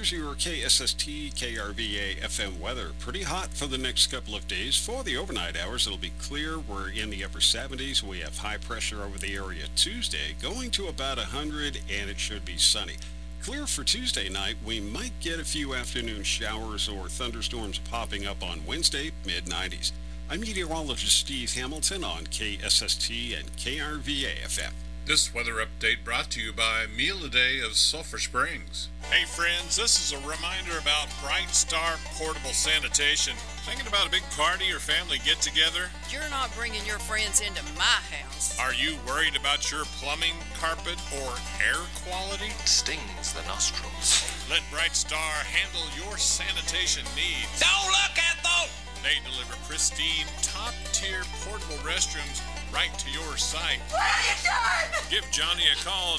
here's your KSST KRVA FM weather. Pretty hot for the next couple of days. For the overnight hours, it'll be clear. We're in the upper 70s. We have high pressure over the area Tuesday, going to about 100, and it should be sunny. Clear for Tuesday night. We might get a few afternoon showers or thunderstorms popping up on Wednesday, mid-90s. I'm meteorologist Steve Hamilton on KSST and KRVA FM. This weather update brought to you by Meal a Day of Sulphur Springs. Hey friends, this is a reminder about Bright Star Portable Sanitation. Thinking about a big party or family get-together? You're not bringing your friends into my house. Are you worried about your plumbing, carpet, or air quality? It stings the nostrils. Let Bright Star handle your sanitation needs. Don't look at those! They deliver pristine, top-tier portable restrooms right to your site. What are you doing? Give Johnny a call,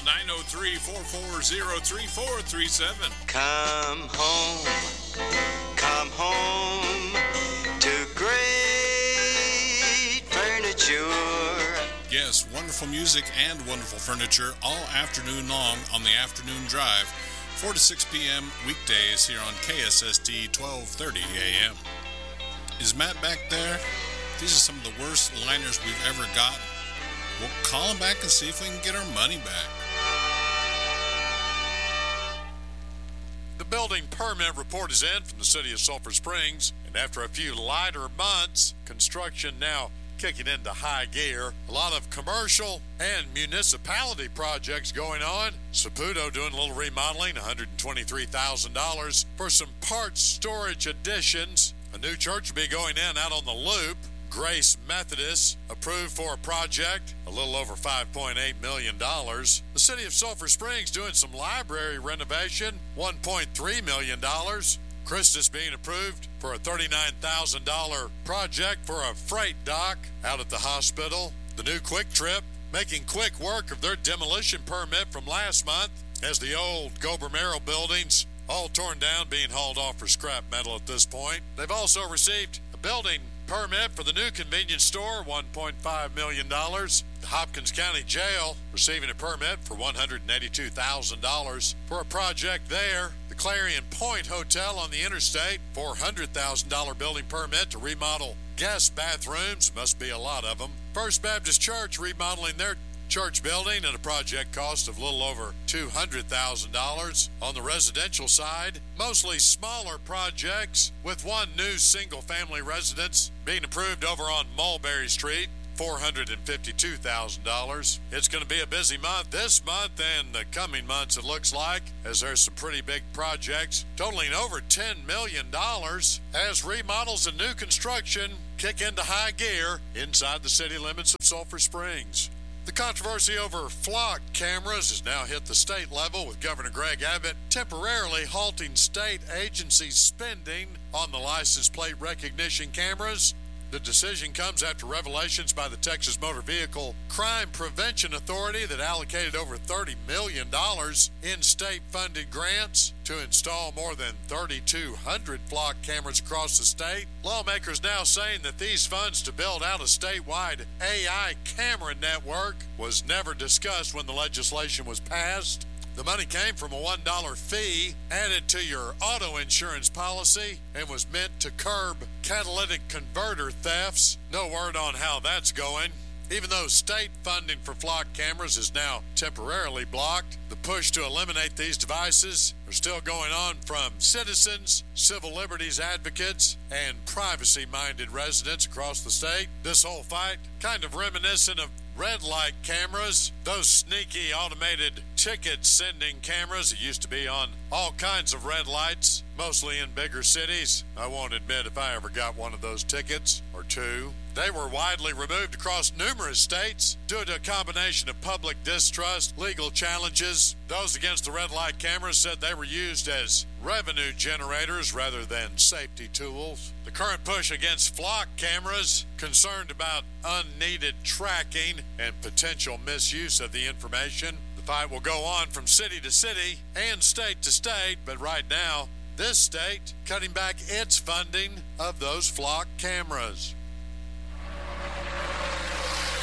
903-440-3437. Come home to Great Furniture. Yes, wonderful music and wonderful furniture all afternoon long on the afternoon drive, 4 to 6 p.m. weekdays here on KSST 1230 a.m. Is Matt back there? These are some of the worst liners we've ever gotten. We'll call him back and see if we can get our money back. The building permit report is in from the city of Sulphur Springs, and after a few lighter months, construction now kicking into high gear. A lot of commercial and municipality projects going on. Saputo doing a little remodeling, $123,000 for some parts storage additions. A new church will be going in out on the Loop. Grace Methodist approved for a project, a little over $5.8 million. The city of Sulphur Springs doing some library renovation, $1.3 million. Christus being approved for a $39,000 project for a freight dock out at the hospital. The new Quick Trip making quick work of their demolition permit from last month as the old Gober-Merrill buildings all torn down, being hauled off for scrap metal at this point. They've also received a building permit for the new convenience store, $1.5 million. The Hopkins County Jail receiving a permit for $182,000 for a project there. The Clarion Point Hotel on the interstate, $400,000 building permit to remodel guest bathrooms. Must be a lot of them. First Baptist Church remodeling their church building at a project cost of a little over $200,000. On the residential side, mostly smaller projects with one new single-family residence being approved over on Mulberry Street, $452,000. It's going to be a busy month this month and the coming months, it looks like, as there's some pretty big projects totaling over $10 million as remodels and new construction kick into high gear inside the city limits of Sulphur Springs. The controversy over flock cameras has now hit the state level, with Governor Greg Abbott temporarily halting state agency spending on the license plate recognition cameras. The decision comes after revelations by the Texas Motor Vehicle Crime Prevention Authority that allocated over $30 million in state-funded grants to install more than 3,200 flock cameras across the state. Lawmakers now saying that these funds to build out a statewide AI camera network was never discussed when the legislation was passed. The money came from a $1 fee added to your auto insurance policy and was meant to curb catalytic converter thefts. No word on how that's going. Even though state funding for flock cameras is now temporarily blocked, the push to eliminate these devices are still going on from citizens, civil liberties advocates, and privacy-minded residents across the state. This whole fight kind of reminiscent of red light cameras, those sneaky automated ticket sending cameras that used to be on all kinds of red lights, mostly in bigger cities. I won't admit if I ever got one of those tickets or two. They were widely removed across numerous states due to a combination of public distrust, legal challenges. Those against the red light cameras said they were used as revenue generators rather than safety tools. The current push against flock cameras, concerned about unneeded tracking and potential misuse of the information. The fight will go on from city to city and state to state, but right now, this state cutting back its funding of those flock cameras.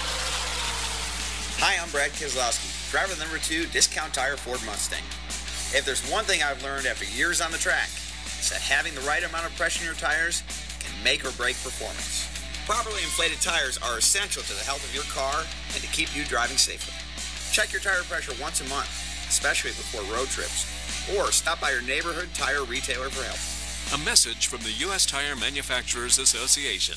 Hi, I'm Brad Keselowski, driver number 2, Discount Tire Ford Mustang. If there's one thing I've learned after years on the track, it's that having the right amount of pressure in your tires can make or break performance. Properly inflated tires are essential to the health of your car and to keep you driving safely. Check your tire pressure once a month, especially before road trips, or stop by your neighborhood tire retailer for help. A message from the U.S. Tire Manufacturers Association.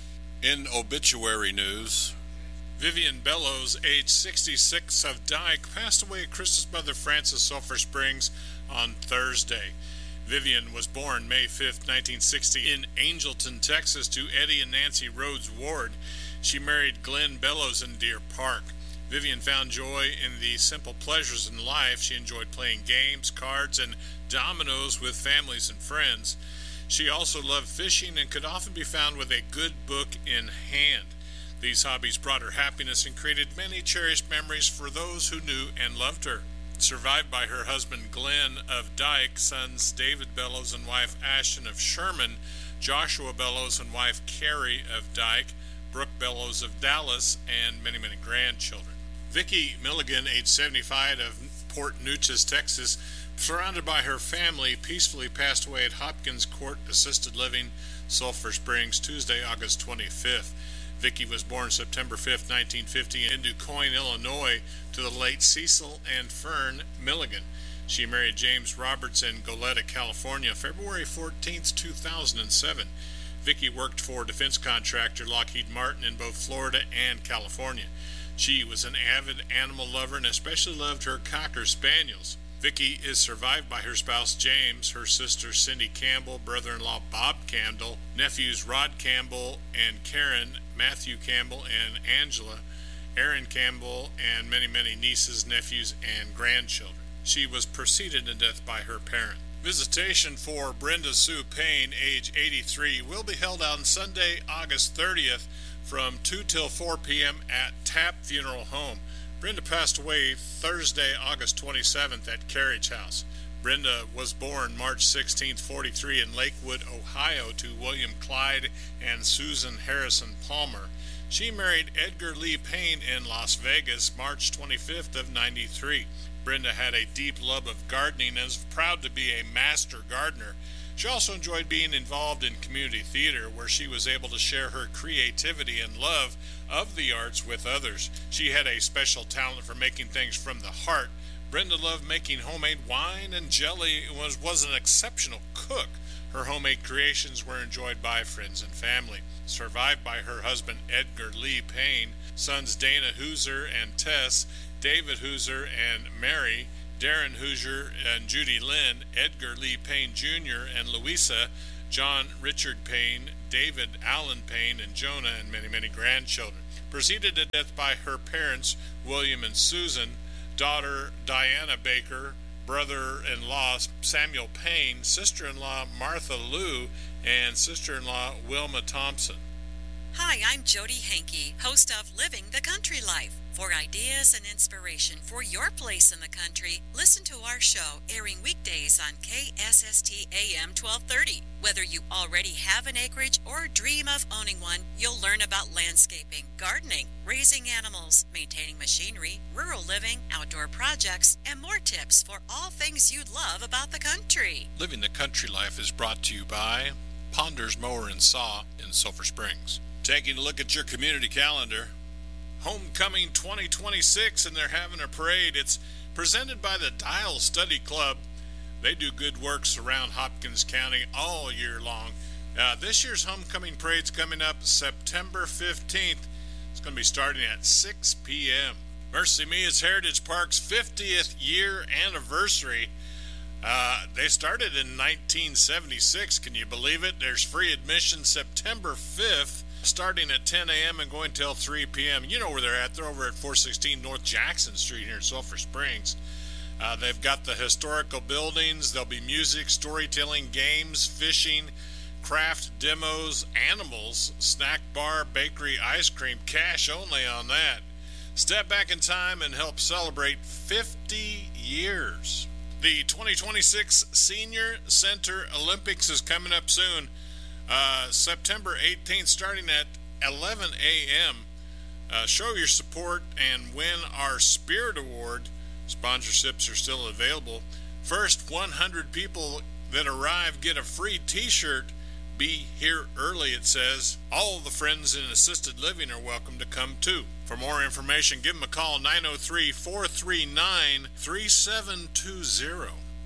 In obituary news, Vivian Bellows, age 66, of Dyke, passed away at Chris's mother Frances, Sulphur Springs, on Thursday. Vivian was born May 5, 1960, in Angelton, Texas, to Eddie and Nancy Rhodes Ward. She married Glenn Bellows in Deer Park. Vivian found joy in the simple pleasures in life. She enjoyed playing games, cards, and dominoes with families and friends. She also loved fishing and could often be found with a good book in hand. These hobbies brought her happiness and created many cherished memories for those who knew and loved her. Survived by her husband Glenn of Dyke, sons David Bellows and wife Ashton of Sherman, Joshua Bellows and wife Carrie of Dyke, Brooke Bellows of Dallas, and many, many grandchildren. Vicki Milligan, age 75, of Port Neches, Texas, surrounded by her family, peacefully passed away at Hopkins Court Assisted Living, Sulphur Springs, Tuesday, August 25th. Vicki was born September 5, 1950, in DuQuoin, Illinois, to the late Cecil and Fern Milligan. She married James Roberts in Goleta, California, February 14, 2007. Vicki worked for defense contractor Lockheed Martin in both Florida and California. She was an avid animal lover and especially loved her Cocker Spaniels. Vicki is survived by her spouse James, her sister Cindy Campbell, brother-in-law Bob Campbell, nephews Rod Campbell and Karen, Matthew Campbell and Angela, Aaron Campbell, and many, many nieces, nephews, and grandchildren. She was preceded in death by her parent. Visitation for Brenda Sue Payne, age 83, will be held on Sunday, August 30th from 2 till 4 p.m. at Tap Funeral Home. Brenda passed away Thursday, August 27th at Carriage House. Brenda was born March 16, 43 in Lakewood, Ohio, to William Clyde and Susan Harrison Palmer. She married Edgar Lee Payne in Las Vegas March 25th of 93. Brenda had a deep love of gardening and is proud to be a master gardener. She also enjoyed being involved in community theater, where she was able to share her creativity and love of the arts with others. She had a special talent for making things from the heart. Brenda loved making homemade wine and jelly and was an exceptional cook. Her homemade creations were enjoyed by friends and family. Survived by her husband Edgar Lee Payne, sons Dana Hooser and Tess, David Hooser and Mary, Darren Hoosier and Judy Lynn, Edgar Lee Payne Jr. and Louisa, John Richard Payne, David Allen Payne, and Jonah, and many, many grandchildren. Preceded to death by her parents, William and Susan, daughter Diana Baker, brother-in-law Samuel Payne, sister-in-law Martha Lou, and sister-in-law Wilma Thompson. Hi, I'm Jody Hankey, host of Living the Country Life. For ideas and inspiration for your place in the country, listen to our show airing weekdays on KSST AM 1230. Whether you already have an acreage or dream of owning one, you'll learn about landscaping, gardening, raising animals, maintaining machinery, rural living, outdoor projects, and more tips for all things you love about the country. Living the Country Life is brought to you by Ponders Mower and Saw in Sulphur Springs. Taking a look at your community calendar, Homecoming 2026, and they're having a parade. It's presented by the Dial Study Club. They do good works around Hopkins County all year long. This year's Homecoming Parade's coming up September 15th. It's going to be starting at 6 p.m. Mercy Me is Heritage Park's 50th year anniversary. They started in 1976. Can you believe it? There's free admission September 5th. Starting at 10 a.m. and going till 3 p.m. You know where they're at. They're over at 416 North Jackson Street here in Sulphur Springs. They've got the historical buildings. There'll be music, storytelling, games, fishing, craft demos, animals, snack bar, bakery, ice cream. Cash only on that. Step back in time and help celebrate 50 years. The 2026 Senior Center Olympics is coming up soon. September 18th, starting at 11 a.m. Show your support and win our Spirit Award. Sponsorships are still available. First 100 people that arrive get a free t-shirt. Be here early, it says. All the friends in assisted living are welcome to come too. For more information, give them a call, 903-439-3720.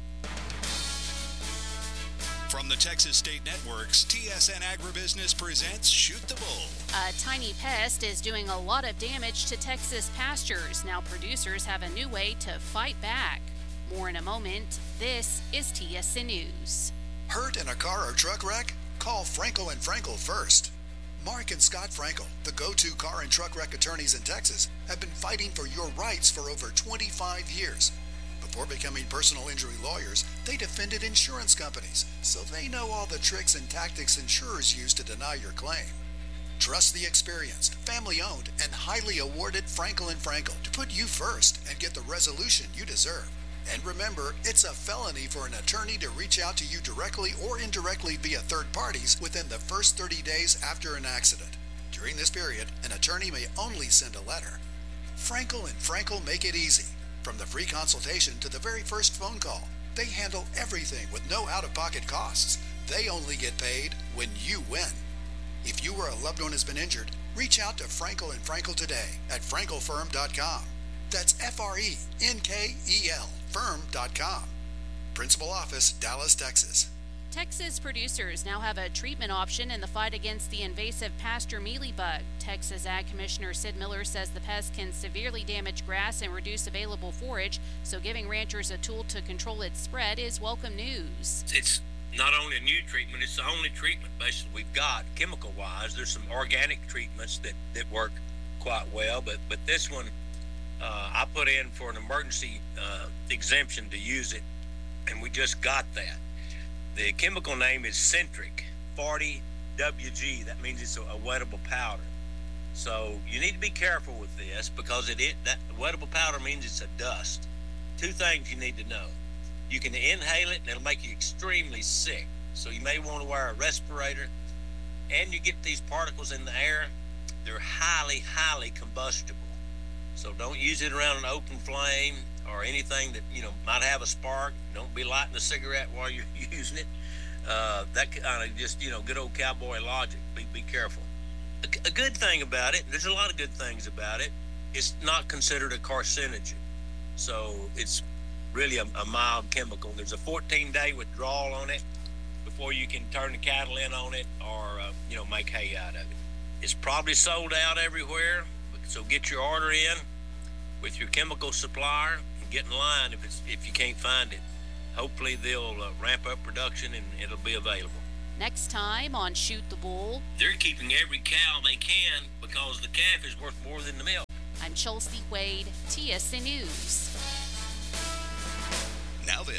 From the Texas State Networks, TSN Agribusiness presents Shoot the Bull. A tiny pest is doing a lot of damage to Texas pastures. Now producers have a new way to fight back. More in a moment. This is TSN News. Hurt in a car or truck wreck? Call Frankel & Frankel first. Mark and Scott Frankel, the go-to car and truck wreck attorneys in Texas, have been fighting for your rights for over 25 years. Before becoming personal injury lawyers, they defended insurance companies, so they know all the tricks and tactics insurers use to deny your claim. Trust the experienced, family-owned, and highly awarded Frankel & Frankel to put you first and get the resolution you deserve. And remember, it's a felony for an attorney to reach out to you directly or indirectly via third parties within the first 30 days after an accident. During this period, an attorney may only send a letter. Frankel & Frankel make it easy. From the free consultation to the very first phone call, they handle everything with no out-of-pocket costs. They only get paid when you win. If you or a loved one has been injured, reach out to Frankel & Frankel today at frankelfirm.com. That's F-R-E-N-K-E-L, firm.com. Principal Office, Dallas, Texas. Texas producers now have a treatment option in the fight against the invasive pasture mealybug. Texas Ag Commissioner Sid Miller says the pest can severely damage grass and reduce available forage, so giving ranchers a tool to control its spread is welcome news. It's not only a new treatment, it's the only treatment basically we've got chemical-wise. There's some organic treatments that work quite well, but this one I put in for an emergency exemption to use it, and we just got that. The chemical name is Centric 40WG. That means it's a wettable powder. So you need to be careful with this because that wettable powder means it's a dust. Two things you need to know. You can inhale it and it'll make you extremely sick. So you may want to wear a respirator. And you get these particles in the air, they're highly, highly combustible. So don't use it around an open flame or anything that, might have a spark. Don't be lighting a cigarette while you're using it. That kind of just, good old cowboy logic. Be careful. A good thing about it, there's a lot of good things about it, it's not considered a carcinogen. So it's really a mild chemical. There's a 14-day withdrawal on it before you can turn the cattle in on it or, make hay out of it. It's probably sold out everywhere, so get your order in with your chemical supplier and get in line if you can't find it. Hopefully they'll ramp up production and it'll be available. Next time on Shoot the Bull. They're keeping every cow they can because the calf is worth more than the milk. I'm Chelsea Wade, TSN News. Now then.